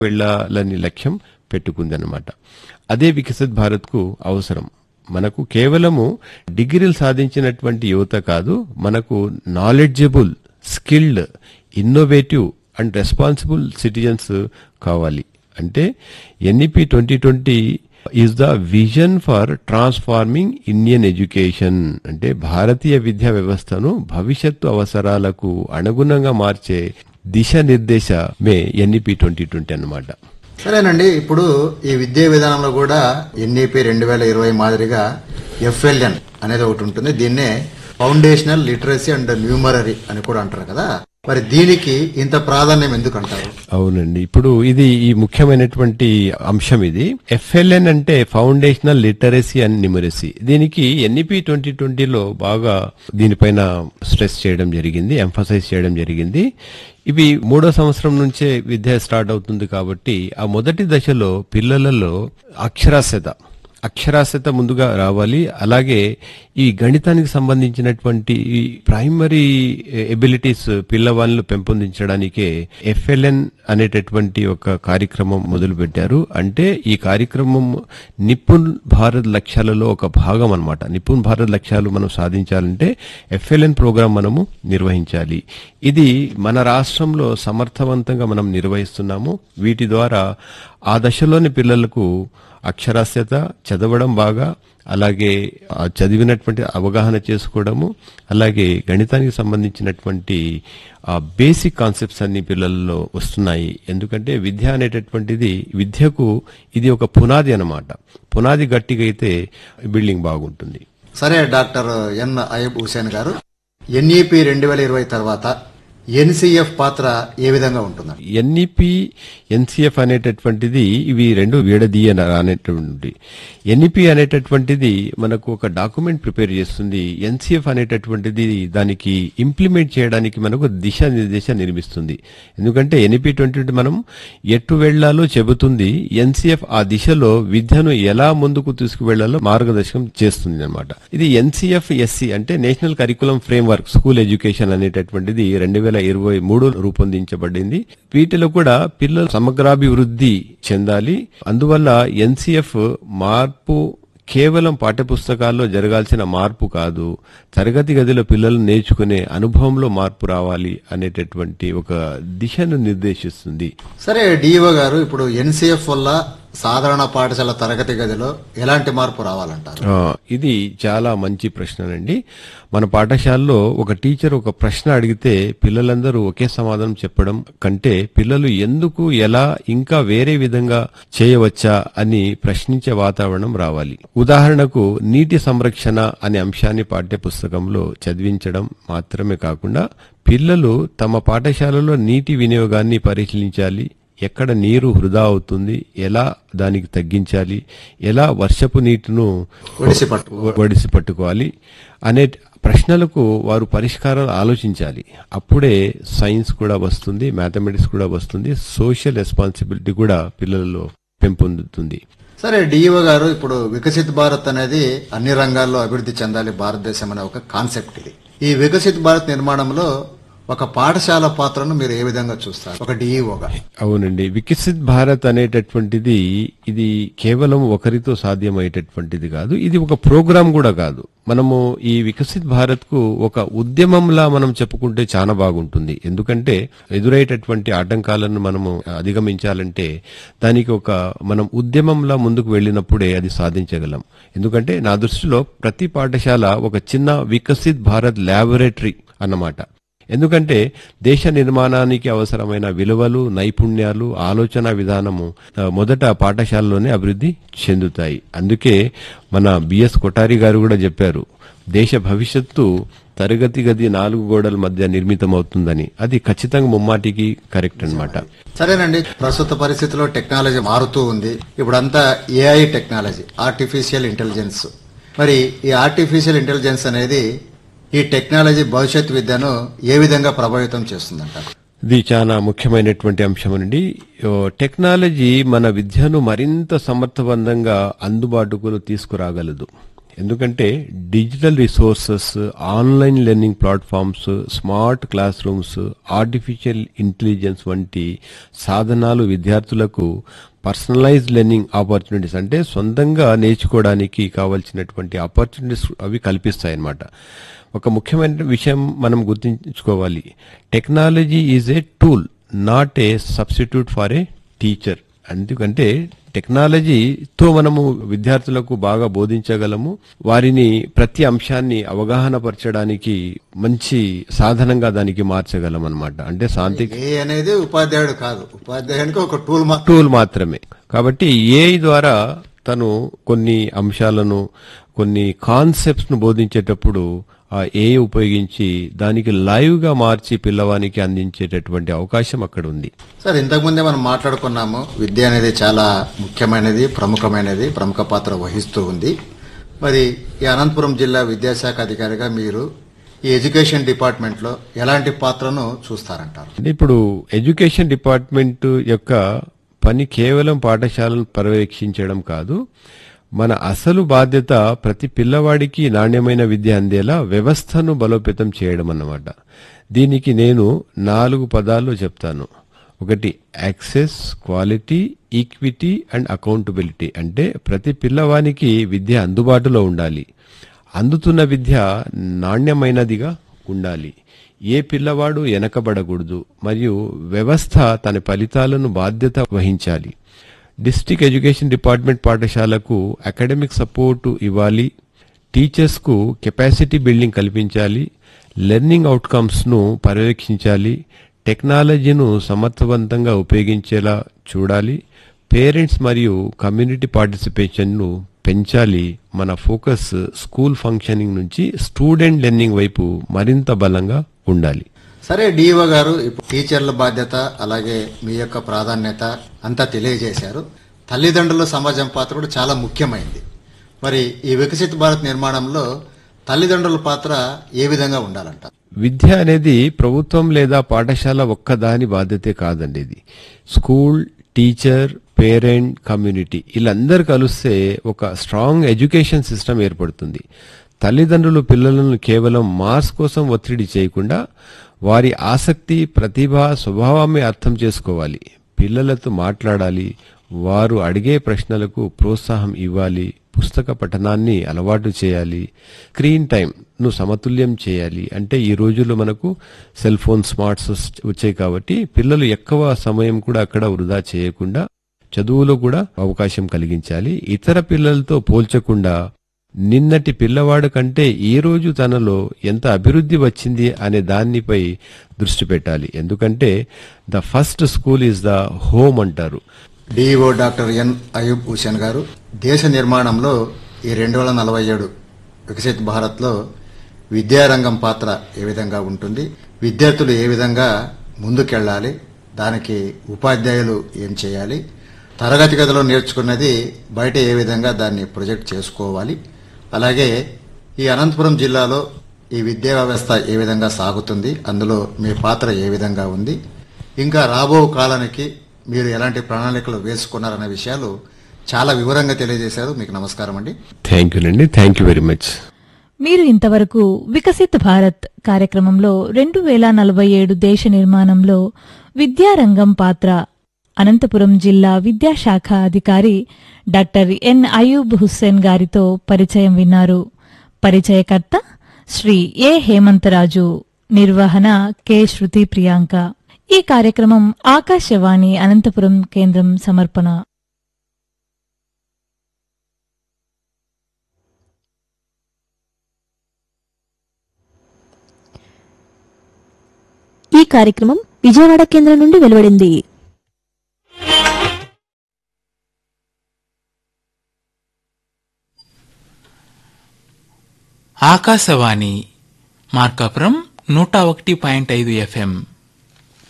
వెళ్లాలని లక్ష్యం పెట్టుకుందన్నమాట. అదే వికసిత్ భారత్ కు అవసరం. మనకు కేవలము డిగ్రీలు సాధించినటువంటి యువత కాదు, మనకు knowledgeable, skilled, innovative and responsible citizens కావాలి. అంటే NEP 2020 is the vision for transforming Indian education. అంటే భారతీయ విద్యా వ్యవస్థను భవిష్యత్తు అవసరాలకు అనుగుణంగా మార్చే దిశానిర్దేశమే ఎన్ఈపీ 2020 అన్నమాట. సరేనండి, ఇప్పుడు ఈ విద్యా విధానంలో కూడా ఎన్ఈపీ 2020 మాదిరిగా ఎఫ్ఎల్ఎన్ అనేది ఒకటి ఉంటుంది. దీన్నే ఫౌండేషనల్ లిటరసీ అండ్ న్యూమరరీ అని కూడా అంటారు కదా, మరి దీనికి ఇంత ప్రాధాన్యం ఎందుకు అంటారు? అవునండి, ఇప్పుడు ఇది ఈ ముఖ్యమైనటువంటి అంశం. ఇది ఎఫ్ఎల్ఎన్ అంటే ఫౌండేషనల్ లిటరసీ అండ్ న్యూమరసీ. దీనికి ఎన్ఈపీ 2020లో బాగా దీనిపైన స్ట్రెస్ చేయడం జరిగింది, ఎంఫసైజ్ చేయడం జరిగింది. ఇవి 3వ సంవత్సరం నుంచే విద్య స్టార్ట్ అవుతుంది కాబట్టి ఆ మొదటి దశలో పిల్లలలో అక్షరాస్యత ముందుగా రావాలి. అలాగే ఈ గణితానికి సంబంధించినటువంటి ఈ ప్రైమరీ ఎబిలిటీస్ పిల్లవాళ్ళను పెంపొందించడానికే ఎఫ్ఎల్ఎన్ అనేటటువంటి ఒక కార్యక్రమం మొదలు పెట్టారు. అంటే ఈ కార్యక్రమం నిపుణ్ భారత్ లక్ష్యాలలో ఒక భాగం అన్నమాట. నిపుణ్ భారత్ లక్ష్యాలు మనం సాధించాలంటే ఎఫ్ఎల్ఎన్ ప్రోగ్రాం మనము నిర్వహించాలి. ఇది మన రాష్ట్రంలో సమర్థవంతంగా మనం నిర్వహిస్తున్నాము. వీటి ద్వారా ఆ దశలోని పిల్లలకు అక్షరాస్యత, చదవడం బాగా, అలాగే చదివినటువంటి అవగాహన చేసుకోవడము, అలాగే గణితానికి సంబంధించినటువంటి బేసిక్ కాన్సెప్ట్స్ అన్ని పిల్లల్లో వస్తున్నాయి. ఎందుకంటే విద్య అనేటటువంటిది, విద్యకు ఇది ఒక పునాది అన్నమాట. పునాది గట్టిగా అయితే బిల్డింగ్ బాగుంటుంది. సరే డాక్టర్ ఎన్ అయ్యబ్ హుసేన్ గారు, ఎన్ఈపీ 2020 తర్వాత ఎన్సీఎఫ్ పాత్ర ఏ విధంగా ఉంటుంది? ఎన్ఈపీ, ఎన్సీఎఫ్ అనేటటువంటిది ఇవి రెండు అనేటువంటి. ఎన్ఈపీ అనేటటువంటిది మనకు ఒక డాక్యుమెంట్ ప్రిపేర్ చేస్తుంది. ఎన్సీఎఫ్ అనేటటువంటిది దానికి ఇంప్లిమెంట్ చేయడానికి మనకు దిశానిర్దేశం నిర్మిస్తుంది. ఎందుకంటే ఎన్ఈపీ 2020 మనం ఎటు వెళ్లాలో చెబుతుంది, ఎన్సీఎఫ్ ఆ దిశలో విద్యను ఎలా ముందుకు తీసుకువెళ్లాలో మార్గదర్శకం చేస్తుంది అన్నమాట. ఇది ఎన్సీఎఫ్ ఎస్సీ అంటే national curriculum framework school education అనేటటువంటిది 2023 రూపొందించబడింది. వీటిలో కూడా పిల్లలు సమగ్రాభివృద్ధి చెందాలి. అందువల్ల ఎన్సీఎఫ్ మార్పు కేవలం పాఠ్యపుస్తకాల్లో జరగాల్సిన మార్పు కాదు, తరగతి గదిలో పిల్లలు నేర్చుకునే అనుభవంలో మార్పు రావాలి అనేటటువంటి ఒక దిశను నిర్దేశిస్తుంది. సరే డిఓ గారు, ఇప్పుడు ఎన్సీఎఫ్ వల్ల సాధారణ పాఠశాల తరగతి గదిలో ఎలాంటి మార్పు రావాలంటారు? ఇది చాలా మంచి ప్రశ్ననండి. మన పాఠశాలలో ఒక టీచర్ ఒక ప్రశ్న అడిగితే పిల్లలందరూ ఒకే సమాధానం చెప్పడం కంటే పిల్లలు ఎందుకు, ఎలా, ఇంకా వేరే విధంగా చేయవచ్చా అని ప్రశ్నించే వాతావరణం రావాలి. ఉదాహరణకు నీటి సంరక్షణ అనే అంశాన్ని పాఠ్య పుస్తకంలో చదివించడం మాత్రమే కాకుండా పిల్లలు తమ పాఠశాలలో నీటి వినియోగాన్ని పరిశీలించాలి. ఎక్కడ నీరు వృధా అవుతుంది, ఎలా దానికి తగ్గించాలి, ఎలా వర్షపు నీటిను ఒడిసి పట్టుకోవాలి అనే ప్రశ్నలకు వారు పరిష్కారాలు ఆలోచించాలి. అప్పుడే సైన్స్ కూడా వస్తుంది, మ్యాథమెటిక్స్ కూడా వస్తుంది, సోషల్ రెస్పాన్సిబిలిటీ కూడా పిల్లలలో పెంపొందుతుంది. సరే డిఓ గారు, ఇప్పుడు వికసిత్ భారత్ అనేది అన్ని రంగాల్లో అభివృద్ధి చెందాలి భారతదేశం అనే ఒక కాన్సెప్ట్ ఇది. ఈ వికసిత్ భారత్ నిర్మాణంలో ఒక పాఠశాల పాత్రను మీరు ఏ విధంగా చూస్తారు ఒక డిఈఓగా? అవునండి, వికసిత్ భారత్ అనేటటువంటిది ఇది కేవలం ఒకరితో సాధ్యమయ్యేటటువంటిది కాదు, ఇది ఒక ప్రోగ్రాం కూడా కాదు. మనము ఈ వికసిత్ భారత్ కు ఒక ఉద్యమంలా మనం చెప్పుకుంటే చాలా బాగుంటుంది. ఎందుకంటే ఎదురయ్యేటటువంటి ఆటంకాలను మనము అధిగమించాలంటే దానికి ఒక మనం ఉద్యమంలా ముందుకు వెళ్ళినప్పుడే అది సాధించగలం. ఎందుకంటే నా దృష్టిలో ప్రతి పాఠశాల ఒక చిన్న వికసిత్ భారత్ ల్యాబొరేటరీ అన్నమాట. ఎందుకంటే దేశ నిర్మాణానికి అవసరమైన విలువలు, నైపుణ్యాలు, ఆలోచన విధానము మొదట పాఠశాలలోనే అభివృద్ధి చెందుతాయి. అందుకే మన బిఎస్ కొఠారి గారు కూడా చెప్పారు, దేశ భవిష్యత్తు తరగతి గది 4 గోడల మధ్య నిర్మితమవుతుందని. అది ఖచ్చితంగా ముమ్మాటికి కరెక్ట్ అన్నమాట. సరేనండి, ప్రస్తుత పరిస్థితిలో టెక్నాలజీ మారుతూ ఉంది. ఇప్పుడంతా ఏఐ టెక్నాలజీ, ఆర్టిఫిషియల్ ఇంటెలిజెన్స్. మరి ఈ ఆర్టిఫిషియల్ ఇంటెలిజెన్స్ అనేది ఈ టెక్నాలజీ భవిష్యత్ విద్యను ఏ విధంగా ప్రభావితం చేస్తుందంటారు? ఇది చాలా ముఖ్యమైనటువంటి అంశం అండి. టెక్నాలజీ మన విద్యను మరింత సమర్థవంతంగా అందుబాటుకు తీసుకురాగలదు. ఎందుకంటే digital resources, online learning platforms, smart class rooms, artificial intelligence వంటి సాధనాలు విద్యార్థులకు పర్సనలైజ్డ్ లెర్నింగ్ ఆపర్చునిటీస్, అంటే సొంతంగా నేర్చుకోవడానికి కావాల్సినటువంటి ఆపర్చునిటీస్ అవి కల్పిస్తాయి అన్నమాట. ఒక ముఖ్యమైన విషయం మనం గుర్తుంచుకోవాలి, technology is a tool, not a substitute for a teacher. ఎందుకంటే టెక్నాలజీతో మనము విద్యార్థులకు బాగా బోధించగలము, వారిని ప్రతి అంశాన్ని అవగాహన పరచడానికి మంచి సాధనంగా దానికి మార్చగలం అన్నమాట. అంటే ఏ అనేది ఉపాధ్యాయుడు కాదు, ఉపాధ్యాయునికి ఒక టూల్ మాత్రమే. కాబట్టి ఏఐ ద్వారా తను కొన్ని అంశాలను, కొన్ని కాన్సెప్ట్స్ ను బోధించేటప్పుడు ఆ ఏఐ ఉపయోగించి దానికి లైవ్ గా మార్చి పిల్లవానికి అందించేటటువంటి అవకాశం అక్కడ ఉంది. సార్, ఇంతకుముందే మనం మాట్లాడుకున్నాము, విద్య అనేది చాలా ముఖ్యమైనది, ప్రముఖమైనది, ప్రముఖ పాత్ర వహిస్తూ ఉంది. మరి ఈ అనంతపురం జిల్లా విద్యాశాఖ అధికారిగా మీరు ఈ ఎడ్యుకేషన్ డిపార్ట్మెంట్ లో ఎలాంటి పాత్రను చూస్తారంటారు? ఇప్పుడు ఎడ్యుకేషన్ డిపార్ట్మెంట్ యొక్క పని కేవలం పాఠశాలను పర్యవేక్షించడం కాదు, మన అసలు బాధ్యత ప్రతి పిల్లవాడికి నాణ్యమైన విద్య అందేలా వ్యవస్థను బలోపేతం చేయడం అన్నమాట. దీనికి నేను 4 పదాలు చెప్తాను. ఒకటి access, quality, equity and accountability. అంటే ప్రతి పిల్లవానికి విద్య అందుబాటులో ఉండాలి, అందుతున్న విద్య నాణ్యమైనదిగా ఉండాలి, ఏ పిల్లవాడు వెనకబడకూడదు, మరియు వ్యవస్థ తన ఫలితాలను బాధ్యత వహించాలి. డిస్ట్రిక్ట్ ఎడ్యుకేషన్ డిపార్ట్మెంట్ పాఠశాలకు అకాడమిక్ సపోర్టు ఇవ్వాలి, టీచర్స్ కు కెపాసిటీ బిల్డింగ్ కల్పించాలి, లెర్నింగ్ అవుట్కమ్స్ ను పర్యవేక్షించాలి, టెక్నాలజీను సమర్థవంతంగా ఉపయోగించేలా చూడాలి, పేరెంట్స్ మరియు కమ్యూనిటీ పార్టిసిపేషన్ ను పెంచాలి. మన ఫోకస్ స్కూల్ ఫంక్షనింగ్ నుంచి స్టూడెంట్ లెర్నింగ్ వైపు మరింత బలంగా ఉండాలి. సరే డిఓ గారు, ఇప్పుడు టీచర్ల బాధ్యత అలాగే మీ యొక్క ప్రాధాన్యత అంతా తెలియజేశారు. తల్లిదండ్రుల సమాజం పాత్ర కూడా చాలా ముఖ్యమైంది. మరి ఈ వికసిత భారత్ నిర్మాణంలో తల్లిదండ్రుల పాత్ర ఏ విధంగా ఉండాలంట? విద్య అనేది ప్రభుత్వం లేదా పాఠశాల ఒక్కదాని బాధ్యతే కాదండి. ఇది స్కూల్, టీచర్, పేరెంట్, కమ్యూనిటీ వీళ్ళందరూ కలిస్తే ఒక స్ట్రాంగ్ ఎడ్యుకేషన్ సిస్టమ్ ఏర్పడుతుంది. తల్లిదండ్రులు పిల్లలను కేవలం మార్క్స్ కోసం ఒత్తిడి చేయకుండా వారి ఆసక్తి, ప్రతిభ, స్వభావాన్ని అర్థం చేసుకోవాలి. పిల్లలతో మాట్లాడాలి, వారు అడిగే ప్రశ్నలకు ప్రోత్సాహం ఇవ్వాలి, పుస్తక పఠనాన్ని అలవాటు చేయాలి, స్క్రీన్ టైం ను సమతుల్యం చేయాలి. అంటే ఈ రోజుల్లో మనకు సెల్ ఫోన్, స్మార్ట్స్ వచ్చాయి కాబట్టి పిల్లలు ఎక్కువ సమయం కూడా అక్కడ వృధా చేయకుండా చదువులో కూడా అవకాశం కలిగించాలి. ఇతర పిల్లలతో పోల్చకుండా నిన్నటి పిల్లవాడు కంటే ఈ రోజు తనలో ఎంత అభివృద్ధి వచ్చింది అనే దానిపై దృష్టి పెట్టాలి. ఎందుకంటే the first school is the home అంటారు. DO doctor N Ayub Hussain గారు, దేశ నిర్మాణంలో ఈ 2047 వికసిత్ భారత్లో విద్యారంగం పాత్ర ఏ విధంగా ఉంటుంది, విద్యార్థులు ఏ విధంగా ముందుకెళ్లాలి, దానికి ఉపాధ్యాయులు ఏం చేయాలి, తరగతి గదిలో నేర్చుకున్నది బయట ఏ విధంగా దాన్ని ప్రొజెక్ట్ చేసుకోవాలి, అలాగే ఈ అనంతపురం జిల్లాలో ఈ విద్యా వ్యవస్థ ఏ విధంగా సాగుతుంది, అందులో మీ పాత్ర ఏ విధంగా ఉంది, ఇంకా రాబో కాలానికి మీరు ఎలాంటి ప్రణాళికలు వేసుకున్నారనే విషయాలు చాలా వివరంగా తెలియజేశారు. మీకు నమస్కారం అండి. Thank you very much. మీరు ఇంతవరకు వికసిత్ భారత్ కార్యక్రమంలో 2047 దేశ నిర్మాణంలో విద్యారంగం పాత్ర అనంతపురం జిల్లా విద్యాశాఖ అధికారి డాక్టర్ ఎన్ అయూబ్ హుస్సేన్ గారితో పరిచయం విన్నారు. పరిచయకర్త శ్రీ ఏ హేమంతరాజు, నిర్వహణ కె శృతి ప్రియాంక. ఈ కార్యక్రమం ఆకాశవాణి అనంతపురం కేంద్రం సమర్పణ. ఈ కార్యక్రమం విజయవాడ కేంద్రం నుండి వెలువడింది. ఆకాశవాణి మార్కాపురం 101.5 FM